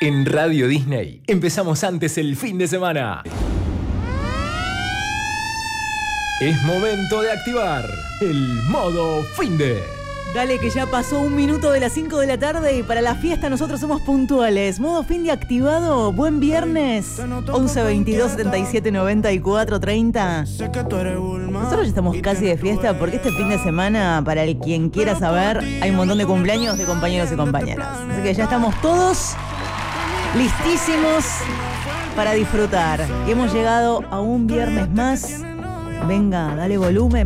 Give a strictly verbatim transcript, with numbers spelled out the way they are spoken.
En Radio Disney empezamos antes el fin de semana. Es momento de activar el modo finde. Dale, que ya pasó un minuto de las cinco de la tarde y para la fiesta nosotros somos puntuales. Modo finde activado. Buen viernes. once veintidós setenta y siete noventa y cuatro treinta. Nosotros ya estamos casi de fiesta porque este fin de semana, para el quien quiera saber, hay un montón de cumpleaños de compañeros y compañeras. Así que ya estamos todos listísimos para disfrutar. Y hemos llegado a un viernes más. Venga, dale volumen.